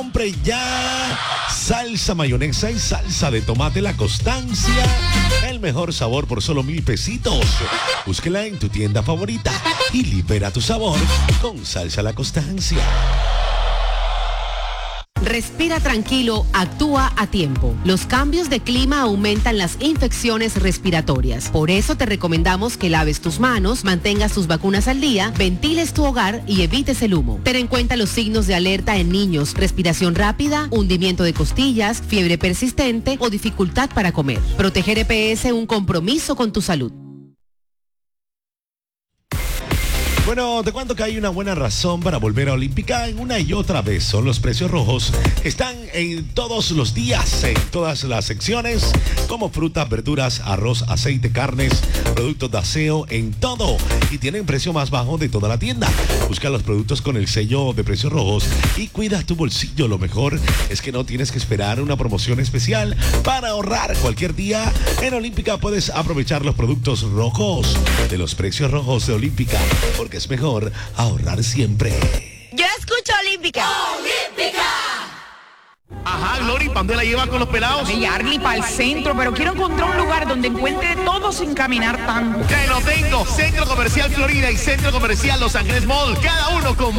Compre ya salsa mayonesa y salsa de tomate La Constancia. El mejor sabor por solo 1,000 pesitos. Búsquela en tu tienda favorita y libera tu sabor con salsa La Constancia. Respira tranquilo, actúa a tiempo. Los cambios de clima aumentan las infecciones respiratorias. Por eso te recomendamos que laves tus manos, mantengas tus vacunas al día, ventiles tu hogar y evites el humo. Ten en cuenta los signos de alerta en niños: respiración rápida, hundimiento de costillas, fiebre persistente o dificultad para comer. Proteger EPS, un compromiso con tu salud. Bueno, te cuento que hay una buena razón para volver a Olímpica en una y otra vez. Son los precios rojos. Están en todos los días, en todas las secciones, como frutas, verduras, arroz, aceite, carnes, productos de aseo, en todo. Y tienen precio más bajo de toda la tienda. Busca los productos con el sello de precios rojos y cuida tu bolsillo. Lo mejor es que no tienes que esperar una promoción especial para ahorrar. Cualquier día en Olímpica puedes aprovechar los productos rojos de los precios rojos de Olímpica, porque es mejor ahorrar siempre. Yo escucho Olímpica. ¡Olímpica! Ajá, Glory, ¿para dónde la lleva con los pelados? Ay, Arly, para el centro, pero quiero encontrar un lugar donde encuentre todo sin caminar tanto. Te lo tengo. Centro Comercial Florida y Centro Comercial Los Ángeles Mall. Cada uno con